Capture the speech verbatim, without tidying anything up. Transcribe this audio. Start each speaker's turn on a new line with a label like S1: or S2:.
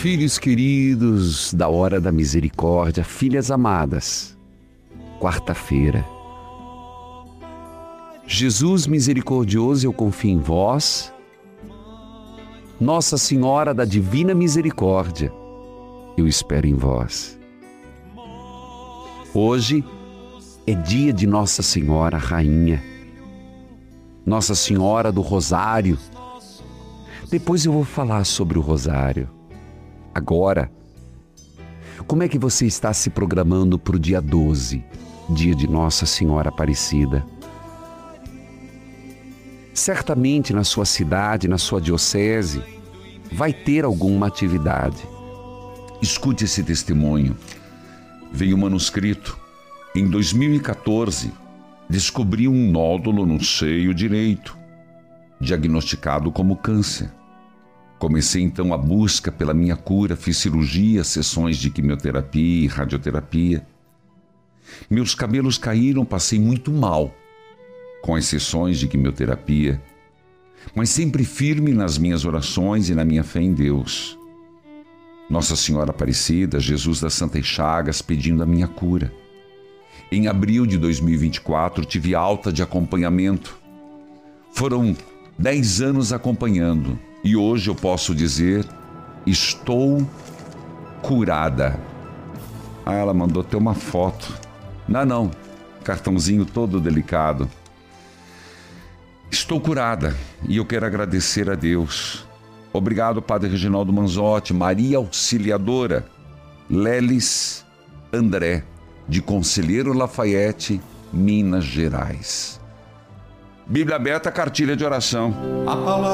S1: Filhos queridos da hora da misericórdia, filhas amadas, quarta-feira. Jesus misericordioso, eu confio em vós. Nossa Senhora da Divina Misericórdia, eu espero em vós. Hoje é dia de Nossa Senhora Rainha, Nossa Senhora do Rosário. Depois eu vou falar sobre o Rosário. Agora, como é que você está se programando para o dia doze, dia de Nossa Senhora Aparecida? Certamente na sua cidade, na sua diocese, vai ter alguma atividade.
S2: Escute esse testemunho. Veio um manuscrito. Em dois mil e quatorze, descobri um nódulo no seio direito, diagnosticado como câncer. Comecei então a busca pela minha cura, fiz cirurgia, sessões de quimioterapia e radioterapia. Meus cabelos caíram, passei muito mal com as sessões de quimioterapia, mas sempre firme nas minhas orações e na minha fé em Deus. Nossa Senhora Aparecida, Jesus das Santas Chagas, pedindo a minha cura. Em abril de dois mil e vinte e quatro, tive alta de acompanhamento. Foram dez anos acompanhando e hoje eu posso dizer, estou curada. Ah, ela mandou até uma foto. Não, não, cartãozinho todo delicado. Estou curada e eu quero agradecer a Deus. Obrigado, Padre Reginaldo Manzotti, Maria Auxiliadora, Lelis André, de Conselheiro Lafayette, Minas Gerais. Bíblia aberta, cartilha de oração.
S3: A palavra